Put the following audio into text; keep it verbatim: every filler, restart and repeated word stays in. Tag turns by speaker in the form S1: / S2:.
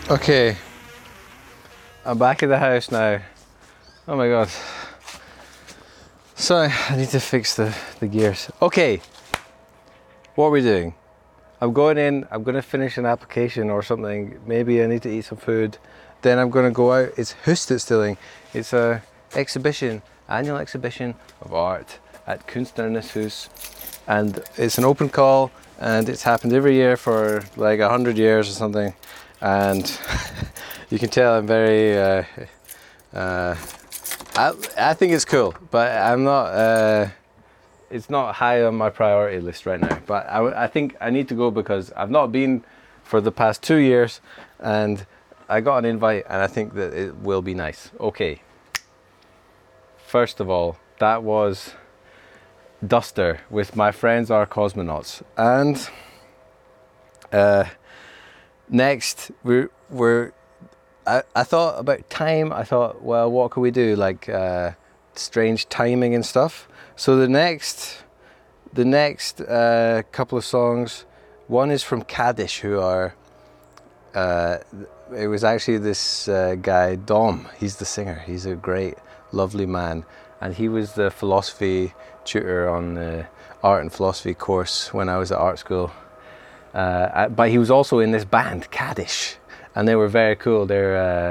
S1: Okay, I'm back at the house now. Oh my god. Sorry, I need to fix the, the gears. Okay, what are we doing? I'm going in, I'm going to finish an application or something. Maybe I need to eat some food. Then I'm going to go out. It's Hustutstilling. It's a exhibition, annual exhibition of art at Kunstnernes Hus. And it's an open call, and it's happened every year for like a hundred years or something. And you can tell I'm very, uh, uh, I, I think it's cool, but I'm not, uh, it's not high on my priority list right now. But I, I think I need to go because I've not been for the past two years and I got an invite and I think that it will be nice. Okay. First of all, that was Duster with My Friends Are Cosmonauts. And uh, next we're, we're I, I thought about time. I thought, well, what can we do? Like uh, strange timing and stuff. So the next, the next uh, couple of songs, one is from Kaddish, who are, uh, it was actually this uh, guy, Dom, he's the singer. He's a great, lovely man. And he was the philosophy tutor on the art and philosophy course when I was at art school. Uh, but he was also in this band, Kaddish, and they were very cool. They're uh,